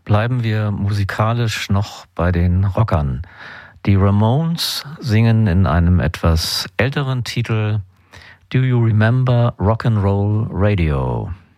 bleiben wir musikalisch noch bei den Rockern. Die Ramones singen in einem etwas älteren Titel Do You Remember Rock'n'Roll Radio?